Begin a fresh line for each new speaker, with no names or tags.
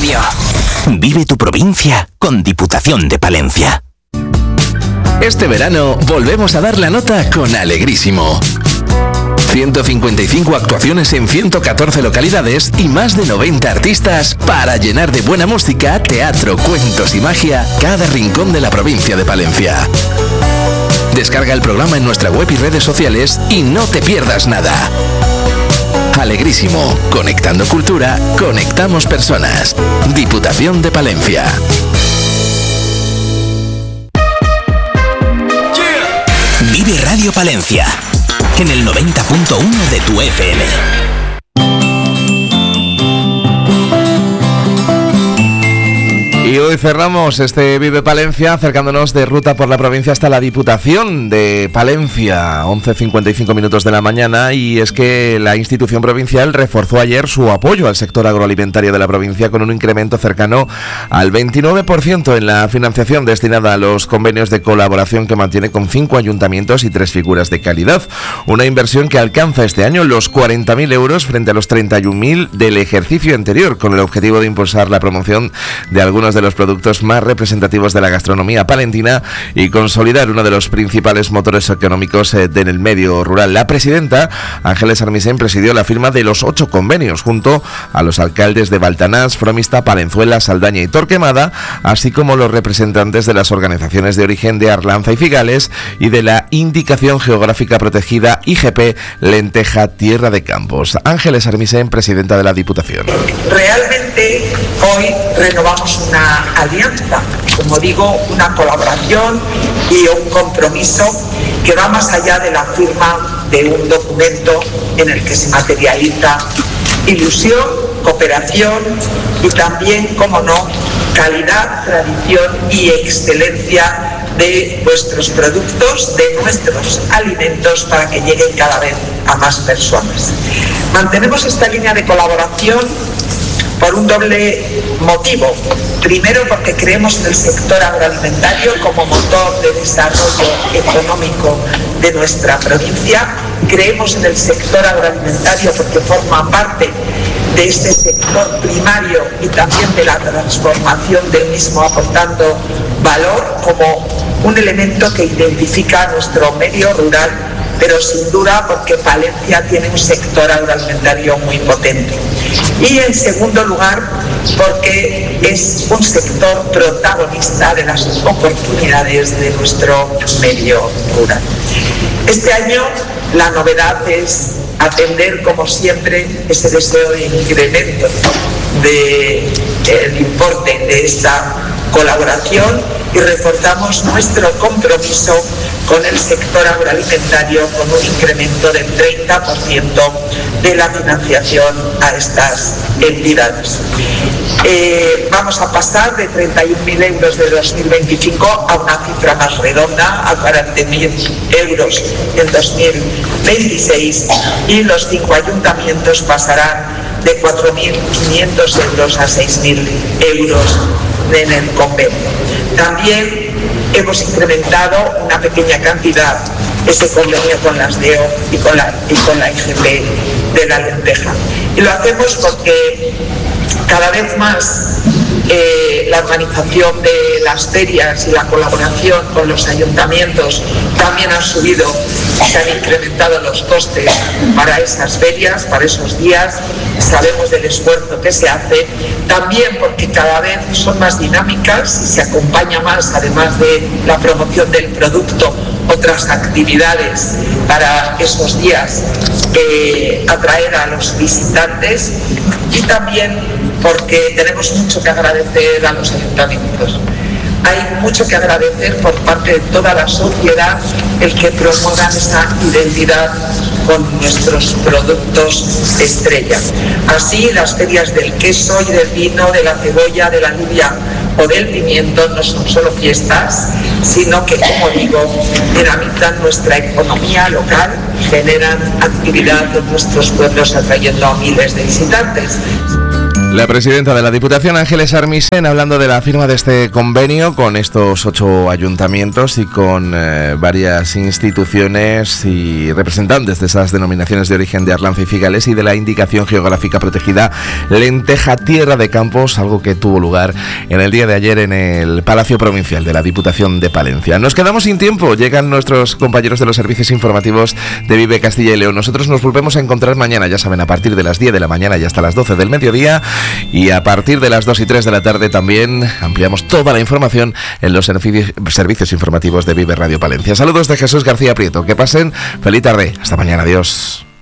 Radio. Vive tu provincia con Diputación de Palencia. Este verano volvemos a dar la nota con Alegrísimo. 155 actuaciones en 114 localidades y más de 90 artistas para llenar de buena música, teatro, cuentos y magia cada rincón de la provincia de Palencia. Descarga el programa en nuestra web y redes sociales y no te pierdas nada. Alegrísimo, conectando cultura, conectamos personas. Diputación de Palencia. Vive Radio Palencia, en el 90.1 de tu FM.
Y hoy cerramos este Vive Palencia acercándonos de ruta por la provincia hasta la Diputación de Palencia, 11:55 minutos de la mañana, y es que la institución provincial reforzó ayer su apoyo al sector agroalimentario de la provincia con un incremento cercano al 29% en la financiación destinada a los convenios de colaboración que mantiene con 5 ayuntamientos y 3 figuras de calidad, una inversión que alcanza este año los 40.000 euros frente a los 31.000 del ejercicio anterior, con el objetivo de impulsar la promoción de algunos de los productos más representativos de la gastronomía palentina y consolidar uno de los principales motores económicos en el medio rural. La presidenta Ángeles Armisen presidió la firma de los 8 convenios junto a los alcaldes de Baltanás, Fromista, Palenzuela, Saldaña y Torquemada, así como los representantes de las organizaciones de origen de Arlanza y Figales y de la Indicación Geográfica Protegida IGP Lenteja Tierra de Campos. Ángeles Armisen, presidenta de la Diputación.
Realmente hoy renovamos una alianza, como digo, una colaboración y un compromiso que va más allá de la firma de un documento en el que se materializa ilusión, cooperación y también, como no, calidad, tradición y excelencia de nuestros productos, de nuestros alimentos, para que lleguen cada vez a más personas. Mantenemos esta línea de colaboración por un doble motivo. Primero, porque creemos en el sector agroalimentario como motor de desarrollo económico de nuestra provincia. Creemos en el sector agroalimentario porque forma parte de ese sector primario y también de la transformación del mismo, aportando valor como un elemento que identifica a nuestro medio rural, pero sin duda porque Palencia tiene un sector agroalimentario muy potente. Y en segundo lugar, porque es un sector protagonista de las oportunidades de nuestro medio rural. Este año la novedad es atender, como siempre, ese deseo de incremento del importe de esta colaboración y reforzamos nuestro compromiso con el sector agroalimentario con un incremento del 30% de la financiación a estas entidades. Vamos a pasar de 31.000 euros de 2025 a una cifra más redonda, a 40.000 euros en 2026, y los 5 ayuntamientos pasarán de 4.500 euros a 6.000 euros en el convenio. También hemos incrementado una pequeña cantidad ese convenio con las DEO y con la IGP de la Lenteja. Y lo hacemos porque cada vez más la organización de las ferias y la colaboración con los ayuntamientos también han subido, se han incrementado los costes para esas ferias, para esos días. Sabemos del esfuerzo que se hace, también porque cada vez son más dinámicas y se acompaña más, además de la promoción del producto, otras actividades para esos días, atraer a los visitantes, y también porque tenemos mucho que agradecer a los ayuntamientos. Hay mucho que agradecer por parte de toda la sociedad el que promuevan esa identidad con nuestros productos estrella. Así, las ferias del queso y del vino, de la cebolla, de la alubia o del pimiento no son solo fiestas, sino que, como digo, dinamitan nuestra economía local, generan actividad en nuestros pueblos atrayendo a miles de visitantes.
La presidenta de la Diputación, Ángeles Armisen, hablando de la firma de este convenio con estos 8 ayuntamientos y con varias instituciones y representantes de esas denominaciones de origen de Arlanza y Figales y de la indicación geográfica protegida Lenteja Tierra de Campos, algo que tuvo lugar en el día de ayer en el Palacio Provincial de la Diputación de Palencia. Nos quedamos sin tiempo, llegan nuestros compañeros de los servicios informativos de Vive Castilla y León. Nosotros nos volvemos a encontrar mañana, ya saben, a partir de las 10 de la mañana y hasta las 12 del mediodía. Y a partir de las 2 y 3 de la tarde también ampliamos toda la información en los servicios informativos de Vive Radio Palencia. Saludos de Jesús García Prieto. Que pasen feliz tarde. Hasta mañana. Adiós.